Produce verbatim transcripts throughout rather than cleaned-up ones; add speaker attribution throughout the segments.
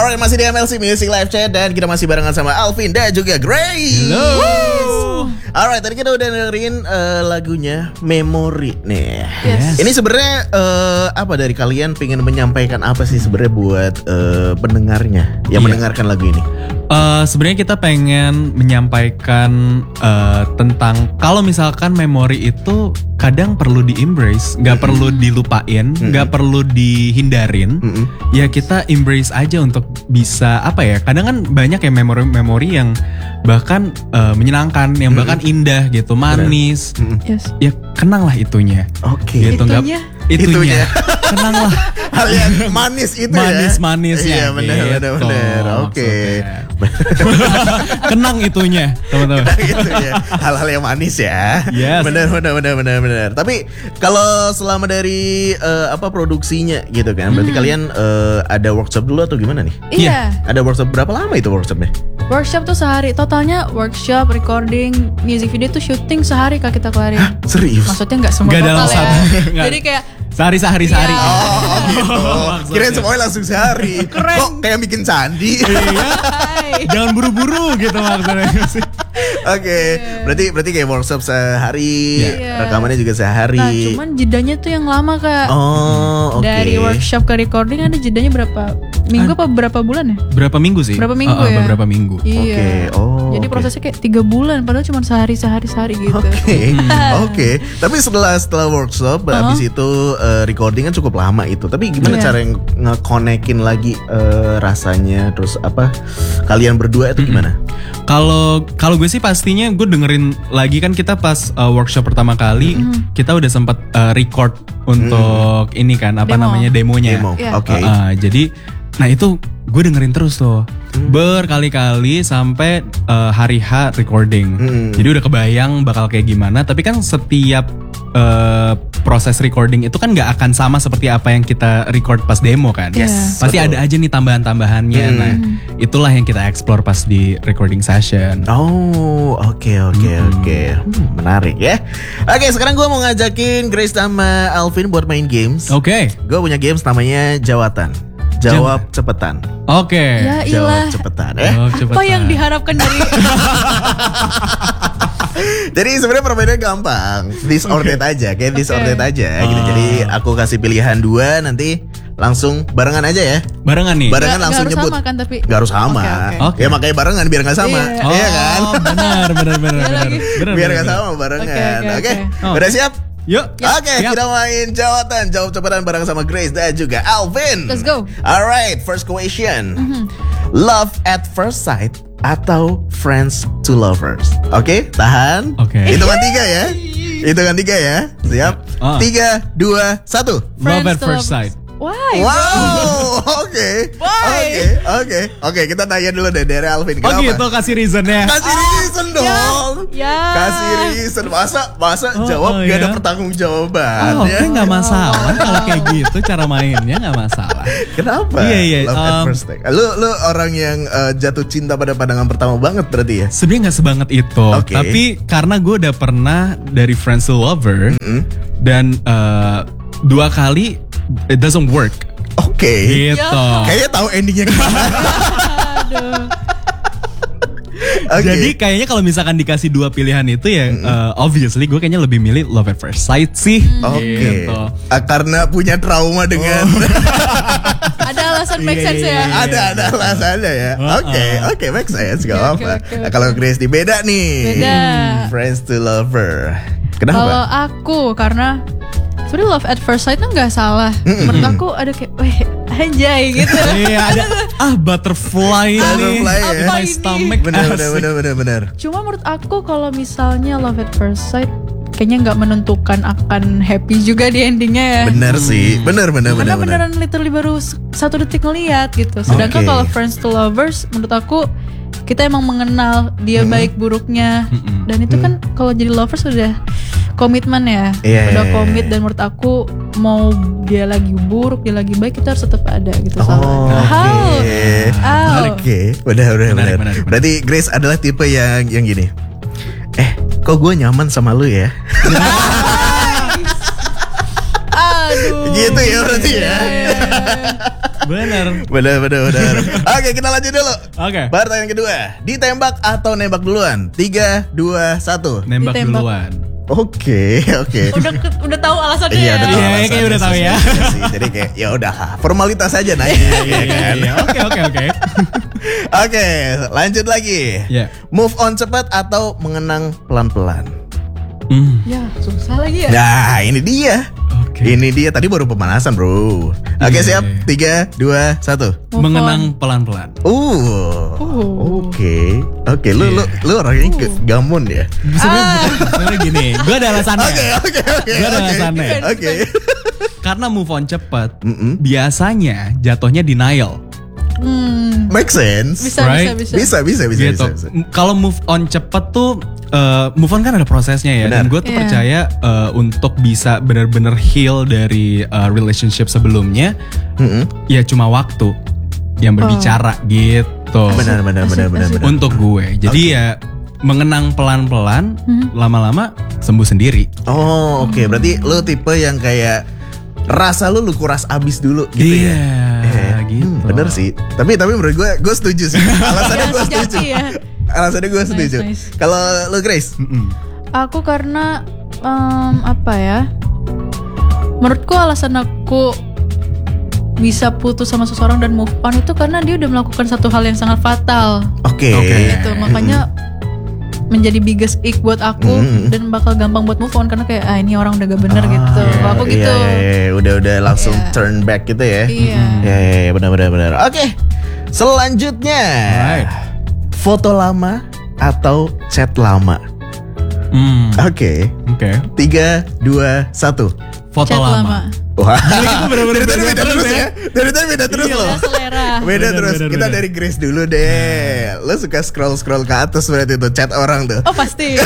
Speaker 1: Alright, masih di M L C Music Live Chat dan kita masih barengan sama Alvin dan juga Grace.
Speaker 2: Hello.
Speaker 1: Alright, tadi kita udah dengerin uh, lagunya Memory nih.
Speaker 2: Yes.
Speaker 1: Ini sebenarnya uh, apa dari kalian pengen menyampaikan apa sih sebenarnya buat uh, pendengarnya yang
Speaker 2: Yeah.
Speaker 1: mendengarkan lagu ini?
Speaker 2: Uh, sebenarnya kita pengen menyampaikan uh, tentang kalau misalkan memori itu kadang perlu di-embrace, nggak mm-hmm. perlu dilupain, nggak mm-hmm. perlu dihindarin. Mm-hmm. Ya kita embrace aja untuk bisa apa ya? Kadang kan banyak ya memori-memori yang bahkan uh, menyenangkan, yang mm-hmm. bahkan indah gitu, manis.
Speaker 1: Mm-hmm.
Speaker 3: Yes.
Speaker 2: Ya kenanglah itunya.
Speaker 1: Oke.
Speaker 2: Okay. Gitu,
Speaker 3: itunya.
Speaker 2: Gak, itunya. itunya. Kenanglah.
Speaker 1: Hal yang manis itu
Speaker 2: Manis-manis
Speaker 1: ya. Iya benar
Speaker 2: gitu.
Speaker 1: benar benar. Oke.
Speaker 2: Kenang itunya, teman-teman.
Speaker 1: Kenang itunya. Hal-hal yang manis ya.
Speaker 2: Yes.
Speaker 1: Benar benar benar benar benar. Tapi kalau selama dari uh, apa produksinya gitu kan, berarti hmm. kalian uh, ada workshop dulu atau gimana nih?
Speaker 3: Iya.
Speaker 1: Ada workshop berapa lama itu workshopnya?
Speaker 3: Workshop tuh sehari. Totalnya workshop, recording, music video tuh syuting sehari Kak kita kelarin.
Speaker 1: Hah? Serius?
Speaker 3: Maksudnya nggak semua
Speaker 2: Gak
Speaker 3: total
Speaker 2: dalam
Speaker 3: ya.
Speaker 2: satu.
Speaker 3: Jadi kayak
Speaker 2: sehari sehari sehari.
Speaker 1: Oh, oh gitu. Kirain semuanya langsung sehari.
Speaker 3: Keren.
Speaker 1: Kok kayak bikin candi?
Speaker 2: Iya. Jangan buru-buru gitu maksudnya sih.
Speaker 1: Oke, okay. berarti berarti kayak workshop sehari,
Speaker 3: yeah.
Speaker 1: rekamannya juga sehari.
Speaker 3: Nah, cuman jedanya tuh yang lama Kak.
Speaker 1: Oh, oke. Okay.
Speaker 3: Dari workshop ke recording ada jedanya berapa minggu apa berapa bulan ya?
Speaker 2: Berapa minggu sih?
Speaker 3: Berapa minggu
Speaker 2: uh, uh,
Speaker 3: ya?
Speaker 2: Beberapa minggu.
Speaker 3: Iya.
Speaker 1: Oke. Okay. Oh.
Speaker 3: Jadi
Speaker 1: okay.
Speaker 3: prosesnya kayak tiga bulan, padahal cuma sehari sehari sehari gitu.
Speaker 1: Oke, okay. hmm. oke. Okay. Tapi setelah setelah workshop, uh-huh. habis itu uh, recording kan cukup lama itu. Tapi gimana yeah. cara nge-connectin lagi uh, rasanya, terus apa? Kalian berdua itu gimana?
Speaker 2: Kalau hmm. kalau gue sih pastinya gue dengerin lagi kan kita pas uh, workshop pertama kali mm. kita udah sempat uh, record untuk mm. ini kan apa
Speaker 3: Demo.
Speaker 2: namanya demonya.
Speaker 1: Demo.
Speaker 3: Yeah.
Speaker 1: Oke. Okay.
Speaker 2: Uh, uh, jadi nah itu gue dengerin terus tuh mm. berkali-kali sampai uh, hari H recording. Mm. Jadi udah kebayang bakal kayak gimana. Tapi kan setiap uh, proses recording itu kan nggak akan sama seperti apa yang kita record pas demo kan.
Speaker 1: Yes.
Speaker 2: Pasti
Speaker 1: betul.
Speaker 2: ada aja nih tambahan-tambahannya. Mm. Nah itulah yang kita explore pas di recording session.
Speaker 1: Oh, oke okay, oke okay, mm. oke. Okay. Hmm, menarik ya. Oke, okay, sekarang gue mau ngajakin Grace sama Alvin buat main games.
Speaker 2: Oke. Okay.
Speaker 1: Gue punya games namanya Jawatan. Jawab
Speaker 2: Jawab.
Speaker 1: cepetan.
Speaker 2: Oke. Okay.
Speaker 3: Ya
Speaker 1: Jawab
Speaker 3: ilah.
Speaker 1: cepetan ya.
Speaker 2: Jawab
Speaker 3: Apa
Speaker 2: cepetan.
Speaker 3: yang diharapkan dari
Speaker 1: Jadi sebenarnya permainannya gampang, this or that aja, kayak this or that aja gitu. Jadi aku kasih pilihan dua, nanti langsung barengan aja ya.
Speaker 2: Barengan nih.
Speaker 1: Barengan
Speaker 3: Gak-
Speaker 1: langsung
Speaker 3: gak harus
Speaker 1: nyebut.
Speaker 3: sama kan, tapi
Speaker 1: Gak harus sama.
Speaker 3: Oke, oke.
Speaker 2: Oke.
Speaker 1: Ya makanya barengan biar gak sama.
Speaker 3: Iya.
Speaker 2: Oh,
Speaker 1: Iya kan?
Speaker 2: benar benar benar
Speaker 3: Iya
Speaker 2: benar.
Speaker 3: lagi.
Speaker 2: Benar,
Speaker 1: Biar
Speaker 2: benar,
Speaker 1: gak
Speaker 2: benar.
Speaker 1: sama barengan.
Speaker 3: Oke,
Speaker 1: Oke,
Speaker 3: oke,
Speaker 2: oke.
Speaker 1: udah siap?
Speaker 2: Yuk.
Speaker 1: Oke,
Speaker 2: Siap.
Speaker 1: kita main jawatan, jawab cepetan bareng sama Grace dan juga Alvin.
Speaker 3: Let's go.
Speaker 1: Alright, first question.
Speaker 3: Mm-hmm.
Speaker 1: Love at first sight atau friends to lovers? Oke, tahan.
Speaker 2: Oke.
Speaker 1: Hitungan tiga ya. Hitungan tiga ya. Siap?
Speaker 2: Ah.
Speaker 1: Tiga, dua, satu.
Speaker 2: Love
Speaker 3: Friends
Speaker 2: at
Speaker 3: to
Speaker 2: first
Speaker 3: lovers.
Speaker 2: sight.
Speaker 3: Why?
Speaker 1: Wow, oke.
Speaker 3: Why?
Speaker 1: Oke, oke. Oke, kita tanya dulu deh dari Alvin.
Speaker 2: Oh
Speaker 1: Kenapa?
Speaker 2: gitu kasih reasonnya.
Speaker 1: Kasih reason dong.
Speaker 3: ya.
Speaker 1: Kasih reason. Masa masa
Speaker 2: Oh,
Speaker 1: jawab
Speaker 2: oh,
Speaker 1: gak ada
Speaker 2: ya.
Speaker 1: pertanggungjawaban
Speaker 2: Oh,
Speaker 1: ya?
Speaker 2: oke nggak masalah kalau kayak gitu cara mainnya nggak masalah.
Speaker 1: Kenapa?
Speaker 2: Iya, iya,
Speaker 1: Love at
Speaker 2: um,
Speaker 1: first sight. Lu lu orang yang uh, jatuh cinta pada pandangan pertama banget berarti ya?
Speaker 2: Sebenarnya nggak sebanget itu,
Speaker 1: Oke.
Speaker 2: tapi karena gue udah pernah dari friends to lover
Speaker 1: Mm-hmm.
Speaker 2: dan uh, dua kali it doesn't work.
Speaker 1: Oke.
Speaker 2: Gitu.
Speaker 1: Kayaknya tahu endingnya gimana.
Speaker 3: Aduh.
Speaker 1: Oke.
Speaker 2: Jadi kayaknya kalau misalkan dikasih dua pilihan itu ya uh, obviously gue kayaknya lebih milih love at first sight sih.
Speaker 1: Oke.
Speaker 2: Gitu.
Speaker 1: Ah, karena punya trauma dengan
Speaker 3: Ada alasan make
Speaker 2: Iya,
Speaker 3: sense
Speaker 2: iya,
Speaker 3: ya.
Speaker 2: iya.
Speaker 1: ada ada alasannya ya. Oke, oke, make sense, gak
Speaker 3: Oke,
Speaker 1: apa-apa.
Speaker 3: oke, oke,
Speaker 1: Nah,
Speaker 3: oke.
Speaker 1: kalau Grace di beda nih.
Speaker 3: Beda.
Speaker 1: Friends to lover. Kenapa?
Speaker 3: Kalau aku karena sebenarnya love at first sight tuh nggak salah. Menurut aku ada kayak, weh anjay gitu.
Speaker 2: Iya ada ah butterfly,
Speaker 1: Butterfly
Speaker 2: nih
Speaker 1: ya.
Speaker 2: in my
Speaker 3: Apa ini?
Speaker 2: stomach.
Speaker 1: Bener, bener,
Speaker 2: Asik.
Speaker 1: bener, bener, bener.
Speaker 3: Cuma menurut aku kalau misalnya love at first sight kayaknya nggak menentukan akan happy juga di endingnya ya.
Speaker 1: Bener sih, bener, bener,
Speaker 3: Karena
Speaker 1: bener, bener.
Speaker 3: beneran literally baru s- satu detik ngeliat gitu. Sedangkan
Speaker 1: Oke.
Speaker 3: kalau friends to lovers menurut aku kita emang mengenal dia baik buruknya.
Speaker 2: Mm-mm.
Speaker 3: Dan itu kan kalau jadi lovers udah komitmen ya.
Speaker 1: Iya,
Speaker 3: Udah
Speaker 1: iya,
Speaker 3: komit
Speaker 1: iya.
Speaker 3: dan menurut aku mau dia lagi buruk, dia lagi baik kita harus tetap ada gitu
Speaker 1: Oh,
Speaker 3: sama.
Speaker 1: Oke,
Speaker 3: How?
Speaker 1: oke, benar, benar,
Speaker 2: Menarik,
Speaker 1: benar.
Speaker 2: menarik,
Speaker 1: Berarti Grace adalah tipe yang yang gini. Eh, kok gue nyaman sama lu ya?
Speaker 3: Aduh.
Speaker 1: Gitu ya berarti ya.
Speaker 3: Iya, iya, iya.
Speaker 2: Bener.
Speaker 1: Bener, bener, bener. Oke, kita lanjut dulu.
Speaker 2: Oke.
Speaker 1: Pertanyaan kedua, ditembak atau nembak duluan? Tiga, dua, satu.
Speaker 2: Nembak
Speaker 3: Ditembak.
Speaker 2: duluan.
Speaker 1: Oke, oke.
Speaker 3: Udah udah tahu alasannya
Speaker 1: Iya,
Speaker 3: ya.
Speaker 1: udah tahu
Speaker 2: Iya,
Speaker 1: alasannya
Speaker 2: kayak udah tahu
Speaker 1: sih,
Speaker 2: ya.
Speaker 1: iya sih. Jadi kayak ya udah formalitas aja nanya.
Speaker 2: Iya, iya, iya. Oke, oke, oke.
Speaker 1: Oke, lanjut lagi.
Speaker 2: Iya.
Speaker 1: Move on cepat atau mengenang pelan-pelan?
Speaker 2: Hmm.
Speaker 3: Ya, susah lagi ya.
Speaker 1: Nah, ini dia.
Speaker 2: Oke.
Speaker 1: Ini dia tadi baru pemanasan, bro. Oke,
Speaker 2: Iya,
Speaker 1: siap.
Speaker 2: iya.
Speaker 1: Tiga, dua, satu.
Speaker 3: Move
Speaker 2: Mengenang pelan-pelan.
Speaker 1: Uh.
Speaker 3: Uh.
Speaker 1: Oke. Oke, lu lu lu orangnya
Speaker 3: Uh.
Speaker 1: gamon ya.
Speaker 2: Sebenarnya sebenarnya gini, gue ada alasannya.
Speaker 1: Oke, oke, oke.
Speaker 2: Gua ada
Speaker 1: oke.
Speaker 2: alasannya.
Speaker 1: Oke.
Speaker 2: Karena move on cepet,
Speaker 1: Mm-mm.
Speaker 2: biasanya jatuhnya denial.
Speaker 3: Hmm.
Speaker 1: Make sense.
Speaker 3: Bisa,
Speaker 2: Right?
Speaker 3: bisa, bisa.
Speaker 1: Bisa, bisa, bisa,
Speaker 2: Gitu.
Speaker 1: bisa, bisa.
Speaker 2: M- Kalau move on cepet tuh, uh, move on kan ada prosesnya ya. Dan
Speaker 1: Benar.
Speaker 2: gue tuh
Speaker 3: Iya.
Speaker 2: percaya uh, untuk bisa benar-benar heal dari uh, relationship sebelumnya,
Speaker 1: Mm-mm.
Speaker 2: ya cuma waktu yang berbicara gitu.
Speaker 1: Benar, benar,
Speaker 3: Asik,
Speaker 1: benar, benar,
Speaker 3: asik.
Speaker 1: benar.
Speaker 2: Untuk gue, jadi ya mengenang pelan-pelan,
Speaker 3: Mhm.
Speaker 2: lama-lama sembuh sendiri.
Speaker 1: Oh, oke. Berarti lu tipe yang kayak rasa lu lu kuras abis dulu gitu
Speaker 2: Iya,
Speaker 1: ya. Eh,
Speaker 2: gitu.
Speaker 1: hmm, bener sih. Tapi tapi menurut gue gue setuju sih. Alasannya
Speaker 3: Ya,
Speaker 1: gue
Speaker 3: sejati
Speaker 1: setuju.
Speaker 3: ya.
Speaker 1: Alasannya gue setuju.
Speaker 3: nice.
Speaker 1: Kalau lu Grace?
Speaker 2: Mm-mm.
Speaker 3: Aku karena em, apa ya? Menurutku alasan aku bisa putus sama seseorang dan move on itu karena dia udah melakukan satu hal yang sangat fatal.
Speaker 1: Oke.
Speaker 2: Oke.
Speaker 3: Gitu. Makanya menjadi biggest ick buat aku
Speaker 1: Mm.
Speaker 3: dan bakal gampang buat move on karena kayak ah ini orang udah gak bener
Speaker 1: Ah,
Speaker 3: gitu.
Speaker 1: iya,
Speaker 3: Kalau aku
Speaker 1: iya,
Speaker 3: gitu.
Speaker 1: Iya, iya, udah udah langsung
Speaker 3: Iya.
Speaker 1: turn back gitu ya.
Speaker 3: Iya.
Speaker 1: Ya, ya, ya, benar benar benar. Oke. Selanjutnya.
Speaker 2: Alright.
Speaker 1: Foto lama atau chat lama?
Speaker 2: Hmm,
Speaker 1: Oke.
Speaker 2: Oke.
Speaker 1: Tiga, dua, satu.
Speaker 2: Foto
Speaker 3: Chat
Speaker 2: lama.
Speaker 1: Wah.
Speaker 2: Itu bener-bener
Speaker 1: Dari tadi
Speaker 2: beda
Speaker 1: beda
Speaker 2: terus
Speaker 1: terus
Speaker 2: ya.
Speaker 1: ya. Dari tadi beda terus
Speaker 3: Iya,
Speaker 1: loh.
Speaker 3: selera.
Speaker 1: Beda
Speaker 2: Bener,
Speaker 1: terus.
Speaker 2: bener,
Speaker 1: Kita
Speaker 2: bener.
Speaker 1: dari Grace dulu deh. Lo suka scroll-scroll ke atas berarti tuh chat orang tuh.
Speaker 3: Oh pasti.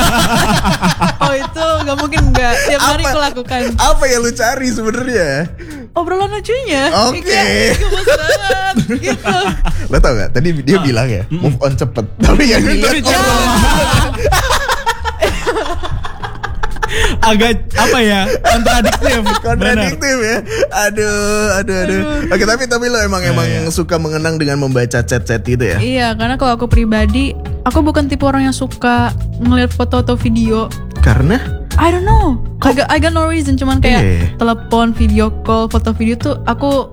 Speaker 3: Oh itu gak mungkin gak. Tiap hari
Speaker 1: Apa-
Speaker 3: aku lakukan.
Speaker 1: Apa yang lu cari sebenarnya?
Speaker 3: Obrolan lucunya.
Speaker 1: Oke.
Speaker 3: Kayak, gemes banget. Gitu.
Speaker 1: Lo tau gak? Tadi dia bilang ya move on cepet. Tapi yang dilihat
Speaker 2: Tapi
Speaker 1: obrolan.
Speaker 2: Agak apa ya? Kontradiktif.
Speaker 1: Kontradiktif ya. Aduh, aduh, aduh. Oke, tapi tapi lo emang emang
Speaker 2: iya.
Speaker 1: suka mengenang dengan membaca chat-chat gitu ya?
Speaker 3: Iya, karena kalau aku pribadi, aku bukan tipe orang yang suka ngeliat foto atau video.
Speaker 1: Karena
Speaker 3: I don't know. I got, I got no reason. Cuman kayak
Speaker 1: Eh.
Speaker 3: telepon, video call, foto video tuh aku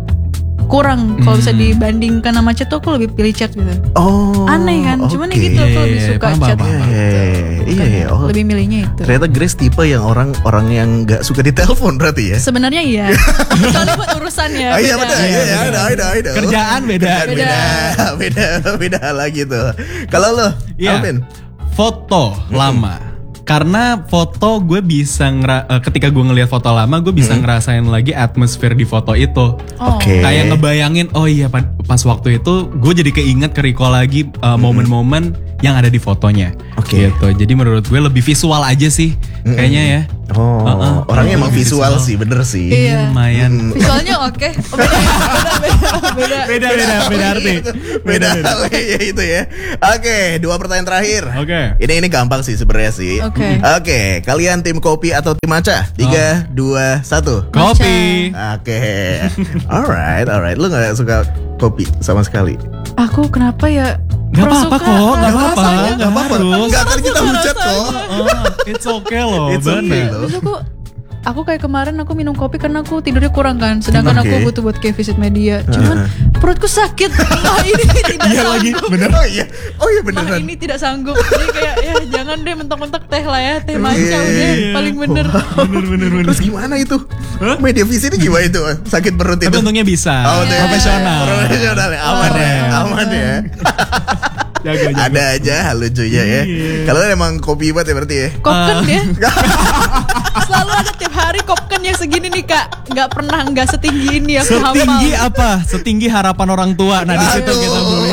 Speaker 3: kurang. Kalau bisa
Speaker 2: Hmm.
Speaker 3: dibandingkan sama chat tuh aku lebih pilih chat gitu.
Speaker 1: oh
Speaker 3: Aneh kan? Cuman ya
Speaker 1: oke.
Speaker 3: gitu aku
Speaker 2: Iya,
Speaker 3: lebih
Speaker 2: iya,
Speaker 3: suka
Speaker 2: paham,
Speaker 3: chat.
Speaker 2: paham,
Speaker 1: Iya,
Speaker 2: paham.
Speaker 1: iya, iya, iya, iya. Oh,
Speaker 3: Lebih milihnya itu.
Speaker 1: ternyata Grace tipe yang orang orang yang nggak suka ditelepon berarti ya?
Speaker 3: Sebenarnya iya. Kecuali buat urusannya.
Speaker 1: Ah, iya
Speaker 3: beda.
Speaker 1: benar, iya, iya,
Speaker 2: benar.
Speaker 1: ada, ada, ada.
Speaker 2: Kerjaan beda.
Speaker 1: Kerjaan beda, beda, beda lagi tuh. Kalau lo,
Speaker 2: Iya.
Speaker 1: Alvin?
Speaker 2: Foto lama. Karena foto gue bisa ngera eh, ketika gue ngelihat foto lama gue bisa ngerasain lagi atmosfer di foto itu.
Speaker 3: Oh.
Speaker 1: Oke.
Speaker 2: Kayak ngebayangin oh iya pa- pas waktu itu gue jadi keinget ke recall lagi eh, momen-momen yang ada di fotonya.
Speaker 1: Oke.
Speaker 2: Gitu. Jadi menurut gue lebih visual aja sih kayaknya ya.
Speaker 1: Oh,
Speaker 2: Uh-uh.
Speaker 1: orangnya emang
Speaker 2: Lebih
Speaker 1: visual
Speaker 2: visual.
Speaker 1: sih, bener sih.
Speaker 3: Iya.
Speaker 2: Lumayan.
Speaker 3: Visualnya oke. Oh, beda, beda, beda,
Speaker 2: Beda beda beda arti.
Speaker 1: Beda hal ya itu ya. Oke, dua pertanyaan terakhir.
Speaker 2: Oke.
Speaker 1: Ini ini gampang sih sebenarnya sih.
Speaker 3: Oke.
Speaker 1: Oke, kalian tim kopi atau tim matcha? Tiga, dua, satu.
Speaker 2: Kopi.
Speaker 1: Oke. Alright, alright. Lu nggak suka kopi sama sekali?
Speaker 3: Aku kenapa ya?
Speaker 2: Gak
Speaker 3: kurang
Speaker 2: apa-apa
Speaker 3: suka.
Speaker 2: kok, gak
Speaker 1: Nggak
Speaker 2: apa-apa,
Speaker 1: apa-apa,
Speaker 2: gak
Speaker 1: nggak apa-apa.
Speaker 2: harus.
Speaker 1: Nggak akan kita hujat kok.
Speaker 2: Oh, it's okay loh,
Speaker 1: It's okay
Speaker 2: bener.
Speaker 1: loh.
Speaker 3: Terus aku Aku kayak kemarin aku minum kopi karena aku tidurnya kurang kan. Sedangkan
Speaker 1: Oke.
Speaker 3: aku butuh buat kayak visit media. Cuman perutku sakit. Nah ini tidak
Speaker 2: Iya lagi,
Speaker 3: sanggup.
Speaker 2: bener.
Speaker 1: Oh iya, oh iya
Speaker 3: Mah
Speaker 1: beneran.
Speaker 3: ini tidak sanggup. Jadi kayak ya jangan deh mentok-mentok teh lah ya. Teh matcha
Speaker 1: Iya.
Speaker 3: udah paling bener.
Speaker 2: Bener bener bener.
Speaker 1: Terus gimana itu? Media visit gimana itu? Sakit perut itu?
Speaker 2: Tapi untungnya bisa.
Speaker 1: Oh, udah.
Speaker 2: Profesional.
Speaker 1: Profesional ya. Aman ya.
Speaker 2: Keren.
Speaker 1: Aman ya.
Speaker 2: Jaga jaga.
Speaker 1: Ada aja hal lucunya ya.
Speaker 2: Iya.
Speaker 1: Kalau emang kopi banget ya berarti ya.
Speaker 3: Kopken
Speaker 2: Ah.
Speaker 3: dia. Selalu ada tiap hari kopken yang segini nih kak. Nggak pernah nggak setinggi ini aku hafal.
Speaker 2: Setinggi apa? Setinggi harapan orang tua. Nah di situ
Speaker 1: Aduh.
Speaker 2: kita mulai.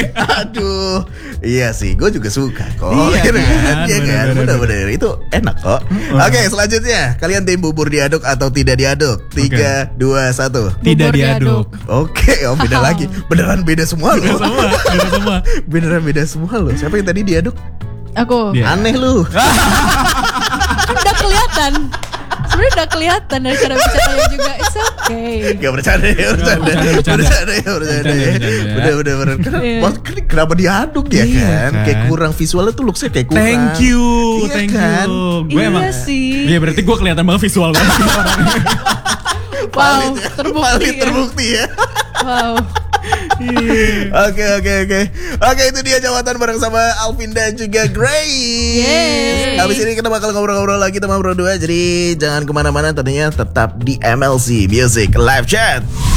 Speaker 1: Aduh. Iya sih, gue juga suka kok.
Speaker 2: Iya
Speaker 1: Gitu
Speaker 2: kan?
Speaker 1: Iya kan?
Speaker 2: Bener,
Speaker 1: Bener-bener itu enak kok. Oke, selanjutnya kalian tim bubur diaduk atau tidak diaduk? Tiga, dua, satu.
Speaker 2: Tidak
Speaker 3: Bubur
Speaker 2: diaduk.
Speaker 1: Oke, oh beda lagi. Beneran beda semua
Speaker 2: Beda
Speaker 1: loh.
Speaker 2: semua, beda semua.
Speaker 1: Beneran beda semua loh. Siapa yang tadi diaduk?
Speaker 3: Aku
Speaker 2: Dia.
Speaker 1: Aneh lu.
Speaker 3: kan udah kelihatan. sebenarnya udah kelihatan dari cara bicaranya juga. It's okay.
Speaker 1: Gak bercanda ya, bercanda,
Speaker 2: bercanda, bercanda.
Speaker 1: bercanda ya, bercanda ya.
Speaker 2: Bercanda, bercanda.
Speaker 1: Udah, udah, udah.
Speaker 3: Iya.
Speaker 1: Mas, kenapa diaduk ya
Speaker 2: Iya,
Speaker 1: kan?
Speaker 2: kan?
Speaker 1: Kayak kurang visualnya tuh looksnya kayak kurang.
Speaker 2: Thank you,
Speaker 1: Iya
Speaker 2: thank
Speaker 1: kan?
Speaker 2: you. Gue
Speaker 3: Iya
Speaker 2: emang
Speaker 3: sih.
Speaker 2: Iya berarti gue kelihatan banget visual banget orangnya.
Speaker 3: Wow,
Speaker 1: Valid ya,
Speaker 3: terbukti
Speaker 1: valid,
Speaker 3: ya.
Speaker 1: terbukti ya.
Speaker 3: Wow.
Speaker 1: Oke, oke, oke. Oke, itu dia jawatan bareng sama Alvin dan juga Grace.
Speaker 3: Yeay.
Speaker 1: Habis ini kita bakal ngobrol-ngobrol lagi teman berdua. Jadi jangan kemana-mana, tentunya tetap di M L C Music Live Chat.